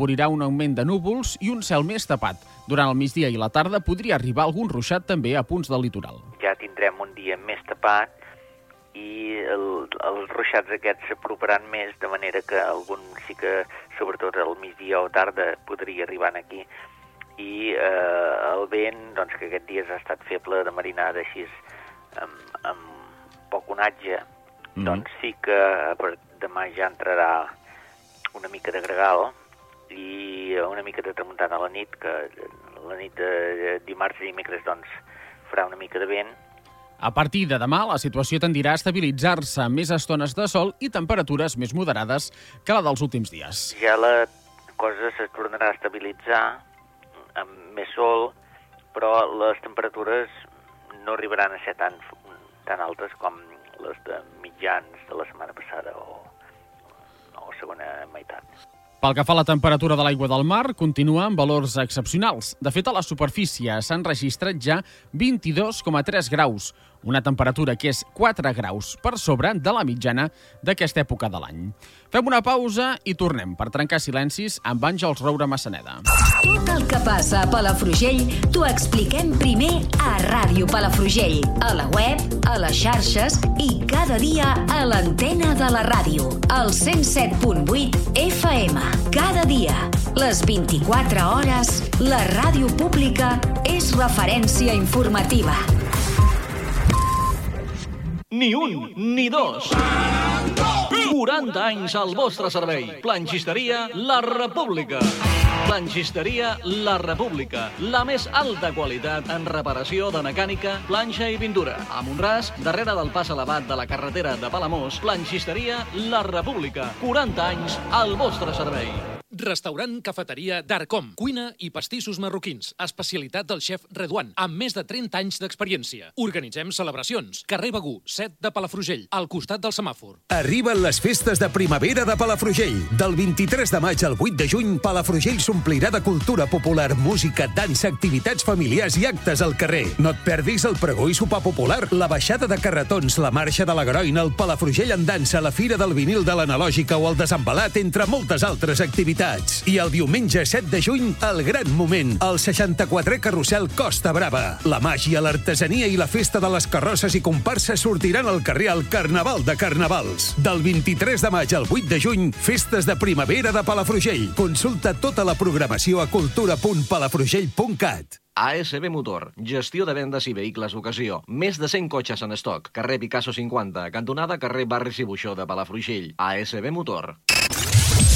afavorirà un augment de núvols i un cel més tapat. Durant el migdia i la tarda podria arribar algun ruixat també a punts del litoral. Ja tindrem un dia més tapat i els ruixats aquests s'aproparan més, de manera que algun sí que, sobretot al migdia o tarda, podria arribar aquí. I el vent, doncs, que aquest dia ha estat feble de marinada així amb poc onatge, doncs sí que demà ja entrarà una mica de gregal i una mica de tramuntana a la nit, que la nit de dimarts i dimecres doncs farà una mica de vent. A partir de demà, la situació tendirà a estabilitzar-se amb més estones de sol i temperatures més moderades que la dels últims dies. Ja la cosa es tornarà a estabilitzar amb més sol, però les temperatures no arribaran a ser tan altes com les de mitjans de la setmana passada o segona meitat. Pel que fa a la temperatura de l'aigua del mar, continua amb valors excepcionals. De fet, a la superfície s'han registrat ja 22,3 graus, una temperatura que és 4 graus per sobre de la mitjana d'aquesta època de l'any. Fem una pausa i tornem per trencar silencis amb Àngels Roure Massaneda. Tot el que passa a Palafrugell t'ho expliquem primer a Ràdio Palafrugell, a la web, a les xarxes i cada dia a l'antena de la ràdio, al 107.8 FM. Cada dia, les 24 hores, la ràdio pública és referència informativa. Ni un, ni dos. 40 anys al vostre servei. Planxisteria La República. Planxisteria La República. La més alta qualitat en reparació de mecànica, planxa i pintura. A Mont-ras, darrere del pas elevat de la carretera de Palamós, Planxisteria La República. 40 anys al vostre servei. Restaurant Cafeteria Darcom. Cuina i pastissos marroquins. Especialitat del xef Redouan, amb més de 30 anys d'experiència. Organitzem celebracions. Carrer Begú, 7 de Palafrugell, al costat del semàfor. Arriben les festes de primavera de Palafrugell. Del 23 de maig al 8 de juny, Palafrugell s'omplirà de cultura popular, música, dansa, activitats familiars i actes al carrer. No et perdis el pregó i sopar popular, la baixada de carretons, la marxa de la Garoina, el Palafrugell en dansa, la fira del vinil de l'Analògica o el desembalat, entre moltes altres activitats. I el diumenge 7 de juny, el gran moment, el 64è carrusel Costa Brava. La màgia, l'artesania i la festa de les carrosses i comparses sortiran al carrer al Carnaval de Carnavals. Del 23 de maig al 8 de juny, festes de primavera de Palafrugell. Consulta tota la programació a cultura.palafrugell.cat. ASB Motor, gestió de vendes i vehicles d'ocasió. Més de 100 cotxes en estoc. Carrer Picasso 50, cantonada carrer Barris i Buixó de Palafrugell. ASB Motor.